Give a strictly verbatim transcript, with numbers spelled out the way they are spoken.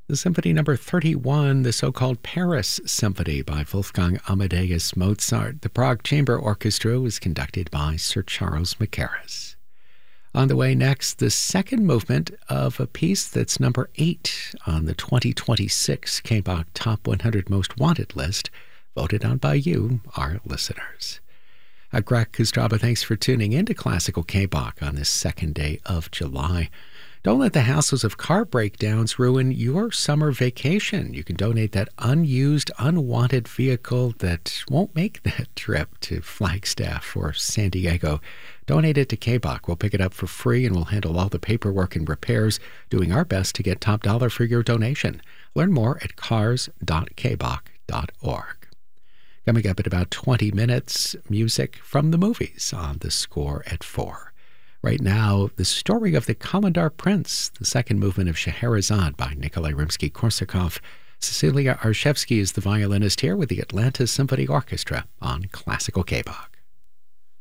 The Symphony Number thirty-one, the so-called Paris Symphony by Wolfgang Amadeus Mozart. The Prague Chamber Orchestra was conducted by Sir Charles Mackerras. On the way next, the second movement of a piece that's number eight on the twenty twenty-six K B O C Top one hundred Most Wanted list, voted on by you, our listeners. Uh, Greg Kustraba, thanks for tuning in to Classical K B O C on this second day of July. Don't let the hassles of car breakdowns ruin your summer vacation. You can donate that unused, unwanted vehicle that won't make that trip to Flagstaff or San Diego. Donate it to K B O C. We'll pick it up for free and we'll handle all the paperwork and repairs, doing our best to get top dollar for your donation. Learn more at cars dot k b o c dot org. Coming up in about twenty minutes, music from the movies on The Score at four. Right now, the story of the Kalandar Prince, the second movement of Scheherazade by Nikolai Rimsky-Korsakov. Cecilia Arshevsky is the violinist here with the Atlanta Symphony Orchestra on Classical K B O C.